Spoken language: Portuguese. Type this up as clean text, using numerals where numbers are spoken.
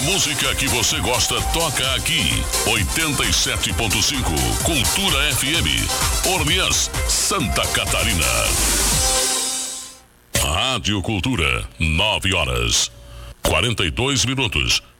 música que você gosta toca aqui. 87.5 Cultura FM. Orleans, Santa Catarina. Rádio Cultura, 9 horas 42 minutos.